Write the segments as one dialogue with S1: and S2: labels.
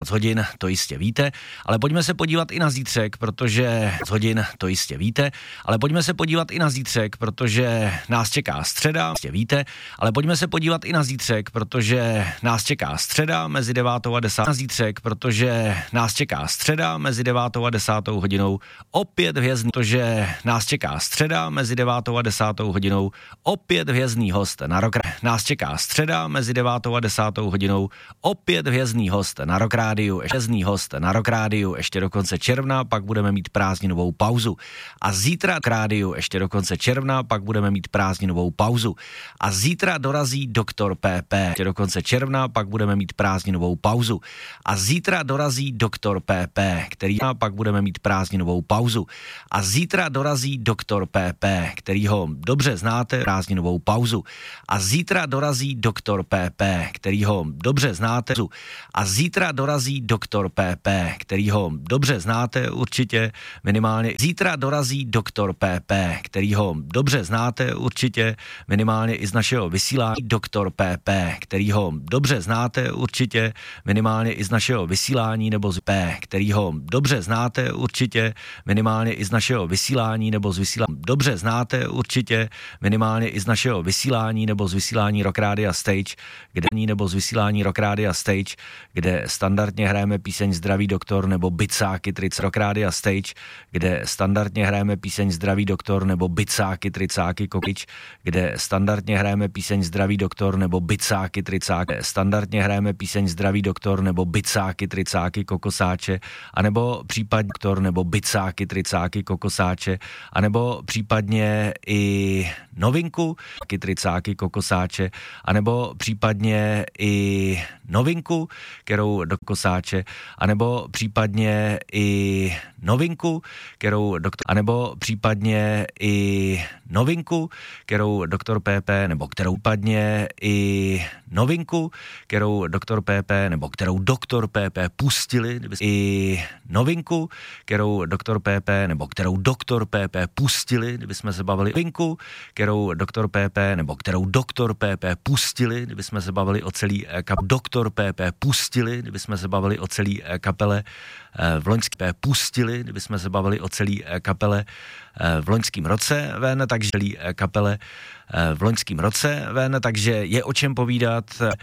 S1: hodin, to jistě víte, ale pojďme se podívat i na zítřek, protože hodin, to jistě víte, ale pojďme se podívat i na zítřek, protože nás čeká středa, jistě víte, ale pojďme se podívat i na zítřek, protože nás čeká středa mezi 9. a 10. na zítřek, protože nás čeká středa mezi 9. a 10. hodinou, opět hvězdný, protože nás čeká středa mezi 9. a 10. hodinou, opět hvězdný host na rok. Nás čeká středa mezi 9. a 10. hodinou, opět hvězdný host na Rock Rádiu, hvězdný host na Rock Rádiu ještě do konce června, pak budeme mít prázdninovou pauzu. A zítra k rádiu ještě do konce června, pak budeme mít prázdninovou pauzu. A zítra dorazí doktor PP. Ještě do konce června, pak budeme mít prázdninovou pauzu. A zítra dorazí doktor PP, který pak budeme mít prázdninovou pauzu. A zítra dorazí doktor PP, kterýho dobře znáte, prázdninovou pauzu. A zítra dorazí doktor PP, kterýho dobře znáte. A zítra dorazí doktor PP, kterýho dobře znáte určitě minimálně. Zítra dorazí doktor PP, kterýho dobře znáte určitě minimálně i z našeho vysílání. Doktor PP, kterýho dobře znáte určitě minimálně i z našeho vysílání nebo z P, kterýho dobře znáte určitě minimálně i z našeho vysílání nebo z vysílání. Dobře znáte určitě minimálně i z našeho vysílání nebo z vysílání Rock Rádia Stage, kde standardně hrajeme píseň Zdraví doktor nebo Bicáky tric Rock Rádia Stage, kde standardně hrajeme píseň Zdraví doktor nebo Bicáky tricáky kokič, kde standardně hrajeme píseň Zdraví doktor nebo Bicáky tricáky, standardně hrajeme píseň Zdraví doktor nebo Bicáky tricáky kokosáče, anebo případně doktor nebo Bicáky tricáky kokosáče, anebo případně i novinku tricáky kokosáče, anebo případně i novinku, kterou do kosáče, anebo případně i novinku, kterou doktor, anebo případně i novinku, kterou doktor PP, nebo kterou případně i novinku, kterou doktor PP, nebo kterou doktor PP pustili, i novinku, kterou doktor PP, nebo kterou doktor PP pustili, kdybychom se bavili novinku, kterou doktor PP, nebo kterou doktor PP pustili, kdybychom se bavili o celý doktor PP pustili, kdybychom se bavili o celý kapele v loňském pustili, kdybychom se bavili o celý kapele v loňském roce ven, takže celý kapele v loňském roce ven, takže je o čem povídat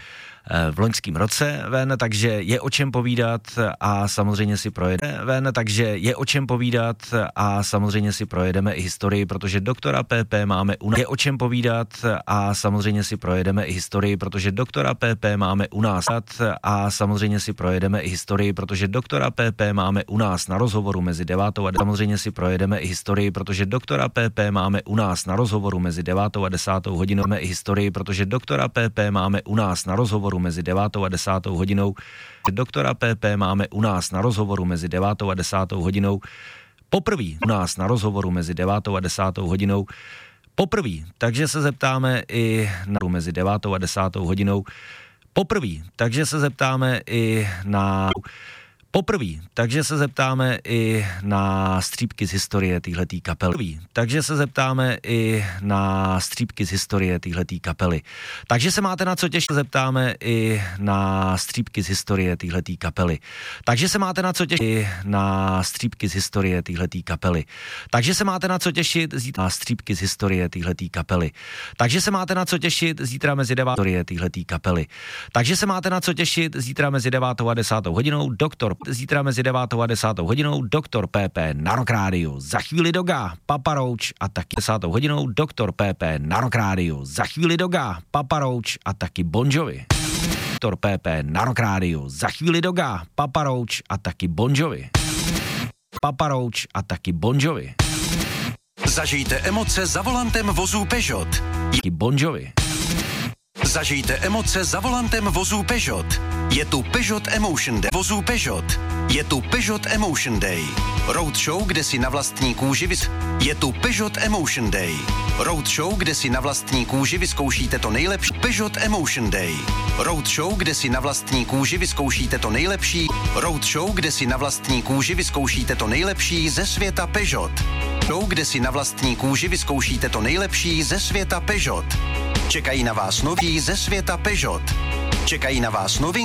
S1: v loňském roce ven, takže je o čem povídat a samozřejmě si projedeme ven, takže je o čem povídat a samozřejmě si projedeme i historii, protože doktora PP máme u nás. Je o čem povídat a samozřejmě si projedeme i historii, protože doktora PP máme u nás. A samozřejmě si projedeme i historii, protože doktora PP máme u nás na rozhovoru mezi 9. a 10. Samozřejmě si projedeme i historii, protože doktora PP máme u nás na rozhovoru mezi 9. a 10. hodinou. I historii, protože doktora PP máme u nás na rozhovoru mezi 9. a 10. hodinou. Doktora PP máme u nás na rozhovoru mezi 9. a 10. hodinou. Poprvé u nás na rozhovoru mezi 9. a 10. hodinou. Poprvé, takže se zeptáme i na mezi 9. a 10. hodinou. Poprvé, takže se zeptáme i na poprvé, takže se zeptáme i na střípky z historie téhletý kapely. Takže se zeptáme i na střípky z historie téhletý kapely. Takže se máte na co těšit, zeptáme i na střípky z historie téhletý kapely. Takže se máte na co těšit i na střípky z historie téhletý kapely. Takže se máte na co těšit zítra na střípky z historie téhletý kapely. Takže se máte na co těšit zítra mezi 9. historie téhletý kapely. Takže se máte na co těšit zítra mezi 9. a 10. hodinou doktor zítra mezi 9. a 10. hodinou doktor PP na Rock Rádiu. Za chvíli Doga, Papa Roach a taky 10. hodinou doktor PP na Rock Rádiu. Za chvíli Doga, Papa Roach a taky Bon Jovi. Doktor PP na Rock Rádiu. Za chvíli Doga, Papa Roach a taky Bon Jovi. Papa Roach a taky Bon Jovi.
S2: Zažijte emoce za volantem vozů Peugeot.
S1: Bon Jovi.
S2: Zažijte emoce za volantem vozů Peugeot. Je tu Peugeot Emotion Day. Vozů Peugeot. Je tu Peugeot Emotion Day. Roadshow, kde si na vlastní kůži Je tu Peugeot Emotion Day. Roadshow, kde si na vlastní kůži vyzkoušíte to nejlepší. Peugeot Emotion Day. Roadshow, kde si na vlastní kůži vyzkoušíte to nejlepší. Roadshow, kde si na vlastní kůži vyzkoušíte to nejlepší ze světa Peugeot. Show, kde si na vlastní kůži vyzkoušíte to nejlepší ze světa Peugeot. Čekají na vás noví ze světa Peugeot. Čekají na vás noví